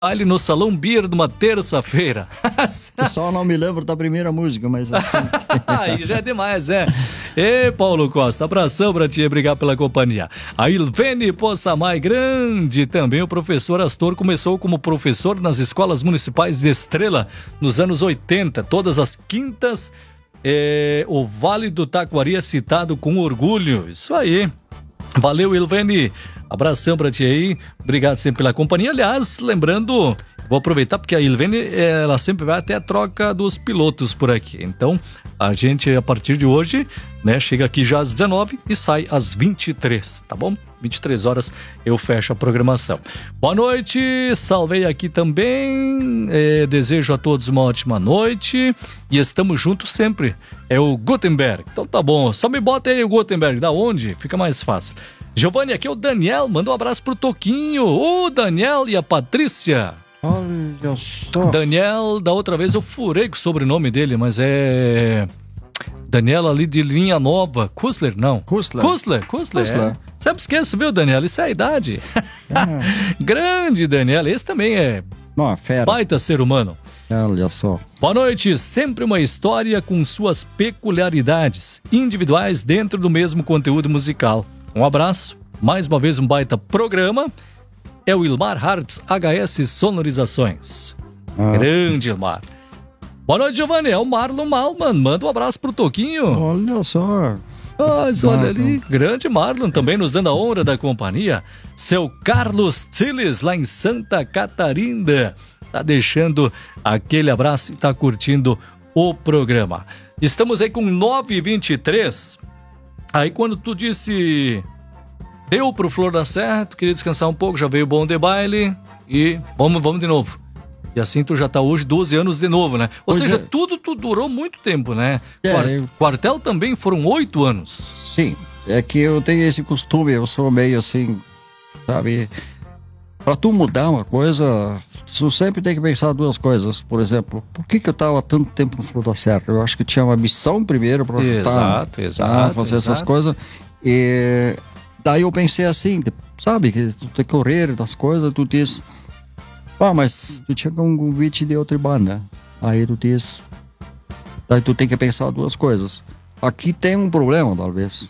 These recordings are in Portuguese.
Ali no Salão Beer de uma terça-feira. Eu só não me lembro da primeira música, mas... Aí já é demais, é. Ei, Paulo Costa, abração pra ti, obrigado pela companhia. A Ilvene Poçamai, grande também, o professor Astor começou como professor nas escolas municipais de Estrela nos anos 80, todas as quintas. O Vale do Taquari é citado com orgulho, isso aí. Valeu, Ilvene. Abração pra ti aí, obrigado sempre pela companhia. Aliás, lembrando, vou aproveitar porque a Ilvene, ela sempre vai até a troca dos pilotos por aqui. Então, a gente, a partir de hoje, né, chega aqui já às 19 e sai às 23, tá bom? 23 horas eu fecho a programação. Boa noite, salvei aqui também, desejo a todos uma ótima noite e estamos juntos sempre. É o Gutenberg, então tá bom, só me bota aí o Gutenberg, da onde? Fica mais fácil. Giovanni, aqui é o Daniel, manda um abraço pro Toquinho, o Daniel e a Patrícia. Olha só. Daniel, da outra vez eu furei com o sobrenome dele, mas é... Daniel ali de Linha Nova. Kussler, não. Kussler. É. Sempre esqueço, viu, Daniel? Isso é a idade. Grande Daniel, esse também é fera. Baita ser humano. Olha só. Boa noite, sempre uma história com suas peculiaridades individuais dentro do mesmo conteúdo musical. Um abraço, mais uma vez um baita programa. É o Ilmar Hartz, HS Sonorizações. Grande Ilmar. Boa noite, Giovanni. É o Marlon Malman. Manda um abraço pro Toquinho. Olha só. Mas olha ali, grande Marlon também nos dando a honra da companhia. Seu Carlos Tiles, lá em Santa Catarina. Tá deixando aquele abraço e tá curtindo o programa. Estamos aí com 9h23. Aí quando tu disse deu pro Flor da Serra, tu queria descansar um pouco, já veio o Bom de Baile e vamos de novo. E assim tu já tá hoje 12 anos de novo, né? Ou seja, tudo durou muito tempo, né? Quartel também foram 8 anos. Sim, é que eu tenho esse costume, eu sou meio assim, sabe? Pra tu mudar uma coisa, tu sempre tem que pensar duas coisas. Por exemplo, por que eu tava tanto tempo no Flor da Serra? Eu acho que tinha uma missão primeiro pra ajudar, fazer essas coisas. E daí eu pensei assim, sabe? Que tu tem que correr das coisas, tu diz... mas tu tinha um convite de outra banda. Aí tu diz... Daí tu tem que pensar duas coisas. Aqui tem um problema, talvez.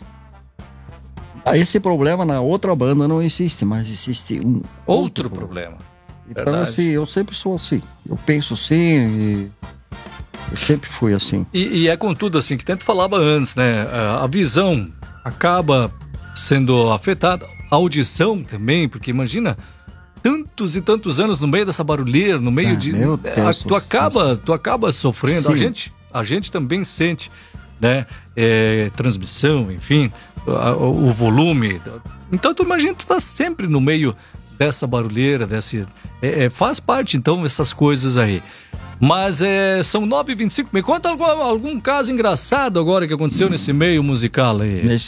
Esse problema na outra banda não existe, mas existe um outro problema. Então, verdade. Assim, eu sempre sou assim. Eu penso assim e... Eu sempre fui assim. E é com tudo assim, que tanto falava antes, né? A visão acaba sendo afetada. A audição também, porque imagina... Tantos e tantos anos no meio dessa barulheira, no meio de... Meu Deus, tu acaba sofrendo. A gente também sente, né? Transmissão, enfim, o volume. Então tu imagina, tu tá sempre no meio dessa barulheira, faz parte então essas coisas aí. Mas são 9h25. Me conta algum caso engraçado agora que aconteceu nesse meio musical aí.